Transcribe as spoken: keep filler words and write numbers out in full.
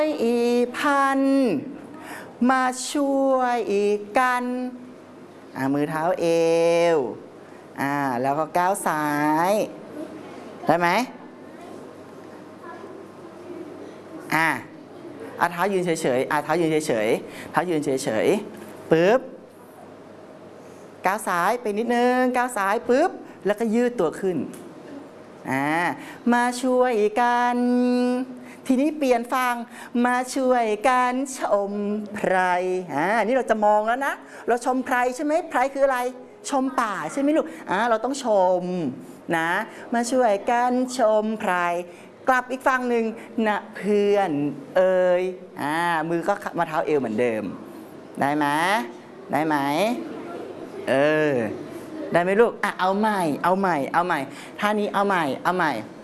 อีพันมาช่วยอีกกันอ่ามือเท้าเอวอ่าแล้วก็ก้าวซ้ายได้ไหมอ่าเอาเท้ายืนเฉยๆอ่าเท้ายืนเฉยๆเท้ายืนเฉยๆปึ๊บก้าวซ้ายไปนิดนึงก้าวซ้ายปึ๊บแล้วก็ยืดตัวขึ้นอ่ามาช่วยกันทีนี้เปลี่ยนฟังมาช่วยกันชมไพรอ่านี่เราจะมองแล้วนะเราชมไพรใช่ไหมไพรคืออะไรชมป่าใช่ไหมลูกอ่าเราต้องชมนะมาช่วยกันชมไพรกลับอีกฝั่งหนึ่งนะเพื่อนเอ่ยอ่ามือก็มาเท้าเอวเหมือนเดิมได้ไหมได้ไหมเออได้ไหมลูกอ่ะเอาใหม่เอาใหม่เอาใหม่ท่านี้เอาใหม่เอาใหม่